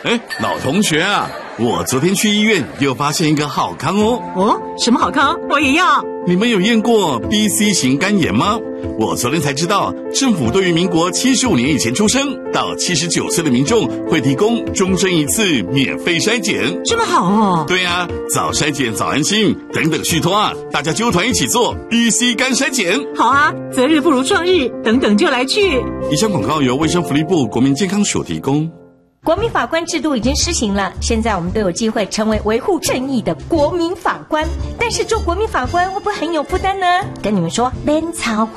老同学啊，我昨天去医院又发现一个好康哦。 哦，什么好康？我也要。 你们有验过 BC 型肝炎吗？我昨天才知道，政府对于民国75年以前出生到79岁的民众会提供终身一次免费筛检。 这么好哦。 对啊，早筛检早安心，等等续托啊，大家纠团一起做 BC 肝筛检。 好啊，择日不如撞日，等等就来去。 以上广告由卫生福利部国民健康署提供。 国民法官制度已经施行了，现在我们都有机会成为维护正义的国民法官。但是做国民法官会不会很有负担呢？跟你们说，免操